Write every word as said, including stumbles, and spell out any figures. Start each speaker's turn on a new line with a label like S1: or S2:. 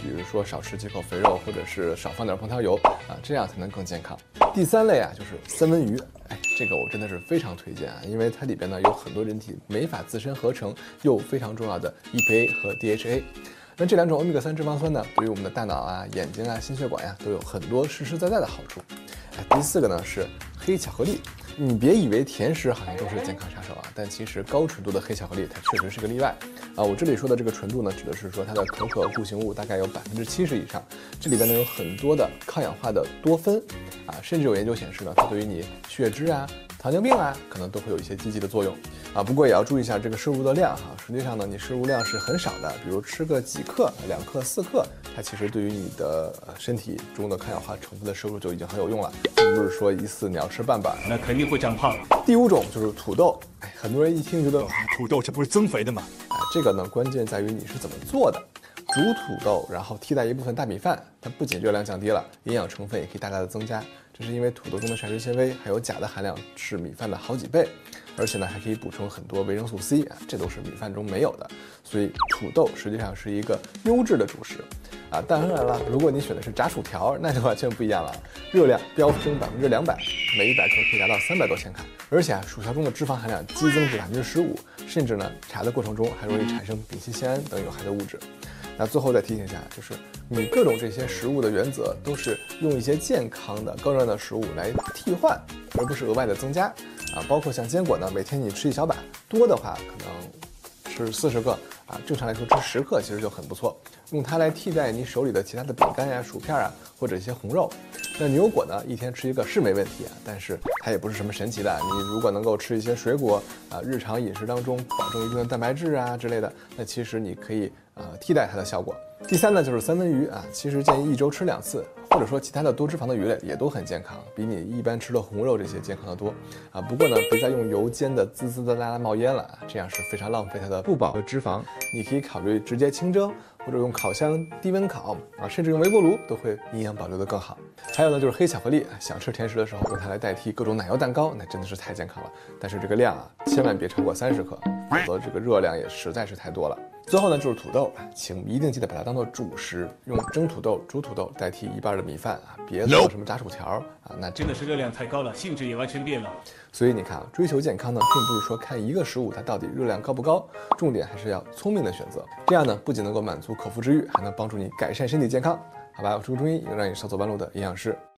S1: 比如说少吃几口肥肉，或者是少放点烹调油啊，这样才能更健康。第三类啊，就是三文鱼，哎，这个我真的是非常推荐啊，因为它里边呢有很多人体没法自身合成又非常重要的 E P A 和 D H A。那这两种欧米伽三脂肪酸呢，对于我们的大脑啊、眼睛啊、心血管呀、都有很多实实在在的好处。哎，第四个呢是黑巧克力。你别以为甜食好像都是健康杀手啊，但其实高纯度的黑巧克力它确实是个例外啊。我这里说的这个纯度呢，指的是说它的可可固形物大概有百分之七十以上，这里边呢有很多的抗氧化的多酚啊，甚至有研究显示呢，它对于你血脂啊、糖尿病啊，可能都会有一些积极的作用啊。不过也要注意一下这个摄入的量哈。实际上呢，你摄入量是很少的，比如吃个几克、两克、四克，它其实对于你的身体中的抗氧化成分的摄入就已经很有用了，并不是说一次你要吃半板，
S2: 那肯定会长胖。
S1: 第五种就是土豆，哎，很多人一听觉得
S3: 土豆这不是增肥的吗？
S1: 啊，这个呢关键在于你是怎么做的。煮土豆，然后替代一部分大米饭，它不仅热量降低了，营养成分也可以大大的增加。这是因为土豆中的膳食纤维还有钾的含量是米饭的好几倍，而且呢还可以补充很多维生素 C 啊，这都是米饭中没有的。所以土豆实际上是一个优质的主食啊。当然了，如果你选的是炸薯条，那就完全不一样了，热量飙升百分之两百，每一百克可以达到三百多千卡，而且啊薯条中的脂肪含量激增至百分之十五，甚至呢炸的过程中还容易产生丙烯酰胺等有害的物质。那最后再提醒一下，就是你各种这些食物的原则都是用一些健康的高热量的食物来替换，而不是额外的增加啊。包括像坚果呢，每天你吃一小把，多的话可能吃四十个啊，正常来说吃十克其实就很不错。用它来替代你手里的其他的饼干呀、薯片啊，或者一些红肉。那牛油果呢，一天吃一个是没问题啊，但是它也不是什么神奇的。你如果能够吃一些水果啊，日常饮食当中保证一定的蛋白质啊之类的，那其实你可以呃替代它的效果。第三呢就是三文鱼啊，其实建议一周吃两次，或者说其他的多脂肪的鱼类也都很健康，比你一般吃的红肉这些健康的多啊。不过呢，别再用油煎的滋滋的啦啦冒烟了，这样是非常浪费它的不饱和脂肪。你可以考虑直接清蒸，或者用烤箱低温烤啊，甚至用微波炉都会营养保留的更好。还有呢就是黑巧克力，想吃甜食的时候用它来代替各种奶油蛋糕，那真的是太健康了。但是这个量啊，千万别超过三十克，否则这个热量也实在是太多了。最后呢就是土豆，请一定记得把它当做主食，用蒸土豆、煮土豆代替一半的米饭啊，别做什么炸薯条啊，那
S2: 真的是热量太高了，性质也完全变了。
S1: 所以你看啊，追求健康呢，并不是说看一个食物它到底热量高不高，重点还是要聪明的选择。这样呢，不仅能够满足口腹之欲，还能帮助你改善身体健康。好吧，我是顾中医，一个让你少走弯路的营养师。